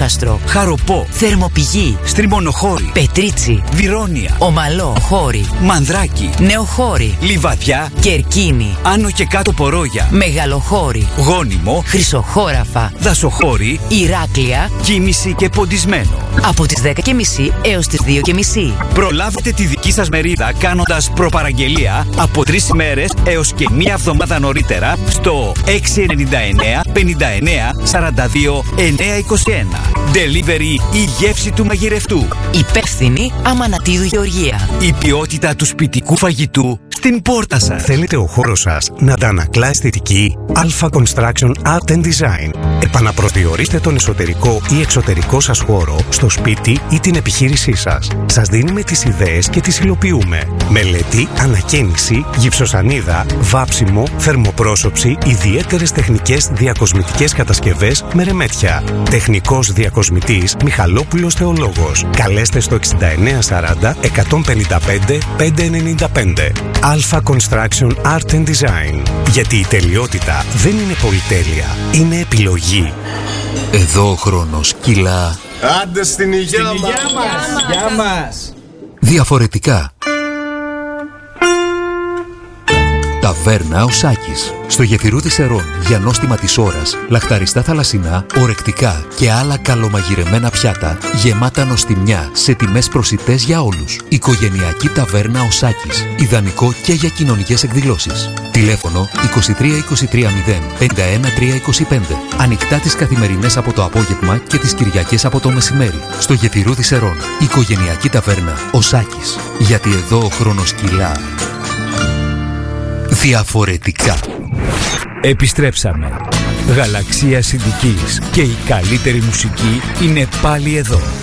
Λόκαστρο, Χαροπό, Θερμοπηγή, Στριμονοχώρη, Πετρίτσι, Βιρόνια, Ομαλό, Χώρη, Μανδράκι, Νεοχώρη, Λιβαδιά, Κερκίνη, Άνω και Κάτω Πορόγια, Μεγαλοχώρη, Γόνιμο, Χρυσοχώραφα, Δασοχώρη, Ηράκλεια, Κίμηση και Ποντισμένο. από τις 10.30 έως τις 2.30. Προλάβετε τη δική σας μερίδα κάνοντας προπαραγγελία από 3 ημέρες έως και 1 εβδομάδα νωρίτερα στο 699 59 42 921. Delivery η γεύση του μαγειρευτού. Υπεύθυνη Αμανατίδου Γεωργία. Η ποιότητα του σπιτικού φαγητού στην πόρτα σας. Θέλετε ο χώρος σας να αντανακλά αισθητική? Alpha Construction Art and Design. Επαναπροσδιορίστε τον εσωτερικό ή εξωτερικό σας χώρο στο σπίτι ή την επιχείρησή σας. Σας δίνουμε τις ιδέες και τις υλοποιούμε. Μελέτη, ανακαίνιση, γυψοσανίδα, βάψιμο, θερμοπρόσωψη, ιδιαίτερες τεχνικές διακοσμητικές κατασκευές με ρεμέτια. Τεχνικός διακοσμητής Μιχαλόπουλος Θεολόγος. Καλέστε στο 6940 155 595. Alpha Construction Art and Design. Γιατί η τελειότητα δεν είναι πολυτέλεια, είναι επιλογή. Εδώ ο χρόνος κυλά. Άντε στην υγεία μας! Γεια μας! Διαφορετικά. Ταβέρνα ο Σάκης. Στο Γεφυρούδι Σερών για νόστιμα της ώρας, λαχταριστά θαλασσινά, ορεκτικά και άλλα καλομαγειρεμένα πιάτα, γεμάτα νοστιμιά σε τιμές προσιτές για όλους. Οικογενειακή ταβέρνα ο Σάκης. Ιδανικό και για κοινωνικές εκδηλώσεις. Τηλέφωνο 23 23 0 51 3 25. Ανοιχτά τις καθημερινές από το απόγευμα και τις Κυριακές από το μεσημέρι. Στο Γεφυρούδι Σερών. Οικογενειακή ταβέρνα ο Σάκης. Γιατί εδώ ο χρόνος κυλά. Διαφορετικά. Επιστρέψαμε. Γαλαξία Συντικής και η καλύτερη μουσική είναι πάλι εδώ.